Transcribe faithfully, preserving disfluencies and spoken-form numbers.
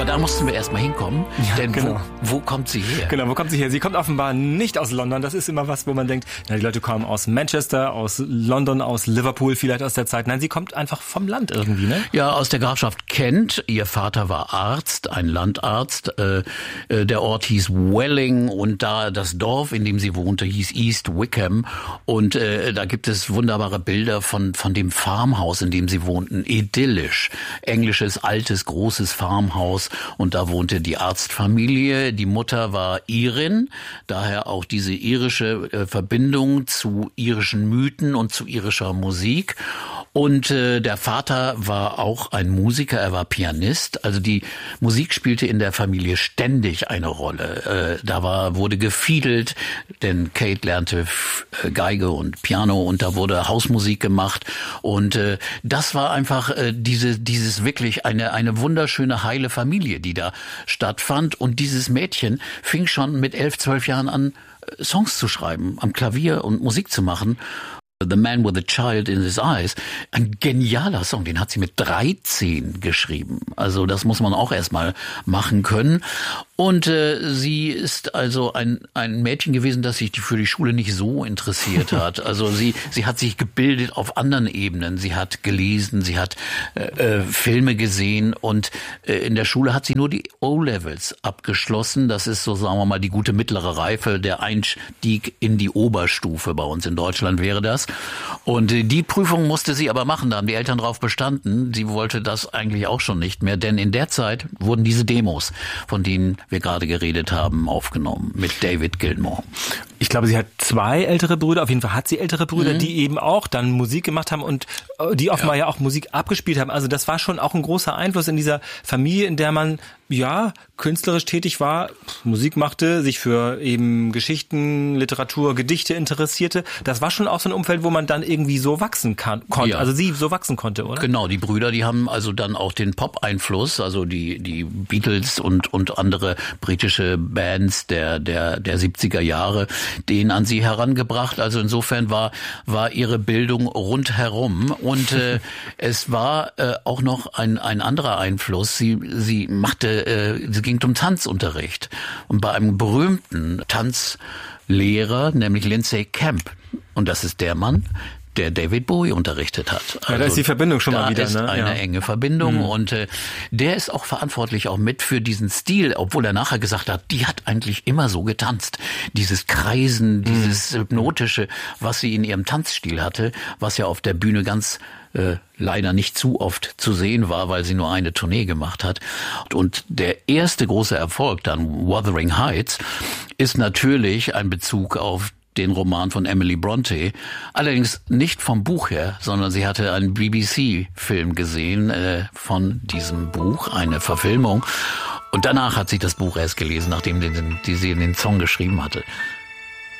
Aber da mussten wir erstmal hinkommen, ja, denn genau. wo, wo kommt sie her? Genau, wo kommt sie her? Sie kommt offenbar nicht aus London. Das ist immer was, wo man denkt, na, die Leute kommen aus Manchester, aus London, aus Liverpool, vielleicht aus der Zeit. Nein, sie kommt einfach vom Land irgendwie, ne? Ja, aus der Grafschaft Kent. Ihr Vater war Arzt, ein Landarzt. Äh, der Ort hieß Welling und da das Dorf, in dem sie wohnte, hieß East Wickham. Und äh, da gibt es wunderbare Bilder von von dem Farmhaus, in dem sie wohnten. Idyllisch. Englisches, altes, großes Farmhaus. Und da wohnte die Arztfamilie. Die Mutter war Irin, daher auch diese irische äh, Verbindung zu irischen Mythen und zu irischer Musik. Und äh, der Vater war auch ein Musiker, er war Pianist. Also die Musik spielte in der Familie ständig eine Rolle. Äh, da war wurde gefiedelt, denn Kate lernte F- Geige und Piano und da wurde Hausmusik gemacht. Und äh, das war einfach äh, diese dieses wirklich eine eine wunderschöne heile Familie, die da stattfand. Und dieses Mädchen fing schon mit elf, zwölf Jahren an, Songs zu schreiben, am Klavier und Musik zu machen. The Man with a Child in His Eyes, ein genialer Song, den hat sie mit dreizehn geschrieben. Also das muss man auch erstmal machen können. Und äh, sie ist also ein ein Mädchen gewesen, das sich für die Schule nicht so interessiert hat. Also sie sie hat sich gebildet auf anderen Ebenen. Sie hat gelesen, sie hat äh, äh, Filme gesehen und äh, in der Schule hat sie nur die O-Levels abgeschlossen. Das ist so, sagen wir mal, die gute mittlere Reife, der Einstieg in die Oberstufe. Bei uns in Deutschland wäre das. Und äh, die Prüfung musste sie aber machen. Da haben die Eltern drauf bestanden. Sie wollte das eigentlich auch schon nicht mehr, denn in der Zeit wurden diese Demos, von denen wir gerade geredet haben, aufgenommen mit David Gilmour. Ich glaube, sie hat zwei ältere Brüder. Auf jeden Fall hat sie ältere Brüder, mhm. die eben auch dann Musik gemacht haben und die offenbar ja. ja auch Musik abgespielt haben. Also das war schon auch ein großer Einfluss in dieser Familie, in der man ja künstlerisch tätig war, Musik machte, sich für eben Geschichten, Literatur, Gedichte interessierte. Das war schon auch so ein Umfeld, wo man dann irgendwie so wachsen kann, konnte. Ja. Also sie so wachsen konnte, oder? Genau, die Brüder, die haben also dann auch den Pop-Einfluss, also die die Beatles und und andere britische Bands der der der siebziger Jahre, den an sie herangebracht. Also insofern war war ihre Bildung rundherum und äh, es war äh, auch noch ein ein anderer Einfluss. Sie sie machte äh, sie ging um Tanzunterricht und bei einem berühmten Tanzlehrer, nämlich Lindsay Camp, und das ist der Mann, der David Bowie unterrichtet hat. Also ja, da ist die Verbindung schon mal wieder. Da ist ne? eine ja. enge Verbindung mhm. und äh, der ist auch verantwortlich auch mit für diesen Stil, obwohl er nachher gesagt hat, die hat eigentlich immer so getanzt. Dieses Kreisen, mhm. dieses Hypnotische, was sie in ihrem Tanzstil hatte, was ja auf der Bühne ganz äh, leider nicht zu oft zu sehen war, weil sie nur eine Tournee gemacht hat. Und der erste große Erfolg dann, Wuthering Heights, ist natürlich ein Bezug auf den Roman von Emily Bronte, allerdings nicht vom Buch her, sondern sie hatte einen B B C-Film gesehen äh, von diesem Buch, eine Verfilmung. Und danach hat sie das Buch erst gelesen, nachdem die, die sie den Song geschrieben hatte.